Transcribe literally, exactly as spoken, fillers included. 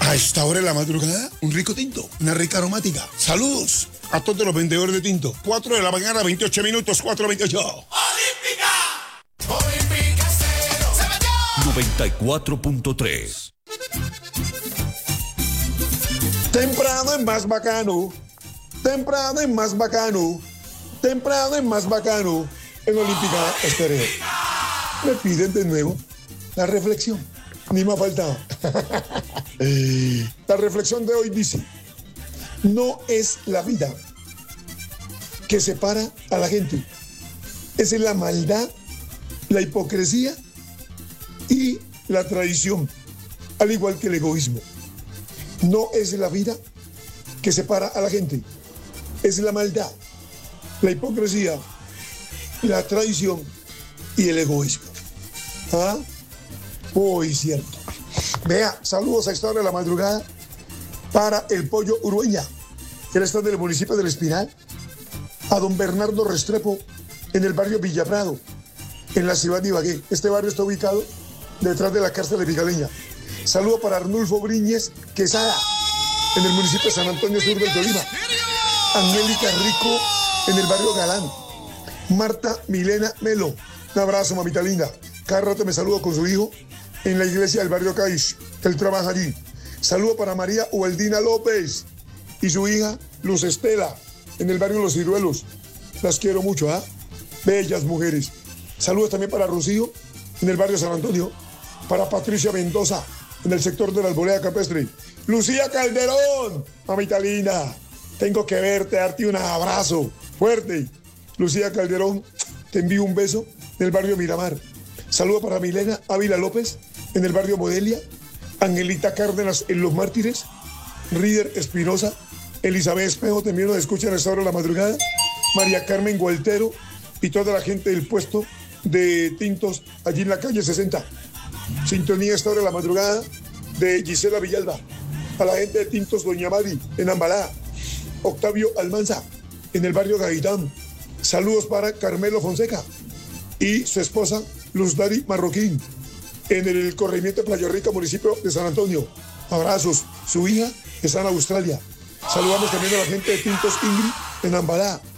A esta hora de la madrugada, un rico tinto, una rica aromática. Saludos a todos los vendedores de tinto. cuatro de la mañana, veintiocho minutos, cuatro veintiocho. Olímpica, Olímpica cero, se metió. noventa y cuatro punto tres. Temprano es más bacano, temprano es más bacano, temprano es más bacano. En Olímpica Estéreo. Me piden de nuevo la reflexión. Ni me ha faltado. La reflexión de hoy dice: no es la vida que separa a la gente, es la maldad, la hipocresía y la traición, al igual que el egoísmo. No es la vida que separa a la gente, es la maldad, la hipocresía, la traición y el egoísmo. ¿Ah? Muy cierto. Vea, saludos a esta hora de la madrugada para el Pollo Urueña, que está del municipio del Espinal, a don Bernardo Restrepo en el barrio Villaprado, en la ciudad de Ibagué. Este barrio está ubicado detrás de la cárcel de Vigaleña. Saludo para Arnulfo Briñez Quesada, en el municipio de San Antonio Sur del Tolima. Angélica Rico en el barrio Galán. Marta Milena Melo, un abrazo, mamita linda. Cada rato me saludo con su hijo en la iglesia del barrio Caiz. Él trabaja allí. Saludo para María Ubaldina López y su hija Luz Estela en el barrio Los Ciruelos. Las quiero mucho, ¿ah? Bellas mujeres. Saludos también para Rocío en el barrio San Antonio. Para Patricia Mendoza en el sector de la Arboleda Campestre. Lucía Calderón, mamita linda. Tengo que verte, darte un abrazo fuerte. Lucía Calderón, te envío un beso en el barrio Miramar. Saludo para Milena Ávila López en el barrio Modelia, Angelita Cárdenas en Los Mártires, Ríder Espinosa, Elizabeth Espejo también nos escuchan a esta hora de la madrugada, María Carmen Gualtero y toda la gente del puesto de tintos allí en la calle sesenta. Sintonía a esta hora de la madrugada de Gisela Villalba, a la gente de tintos Doña Mari en Ambalá, Octavio Almanza en el barrio Gaitán. Saludos para Carmelo Fonseca y su esposa Luz Dari Marroquín en el corregimiento de Playa Rica, municipio de San Antonio. Abrazos. Su hija está en Australia. Saludamos también a la gente de Tintos Ingrid en Ambalá.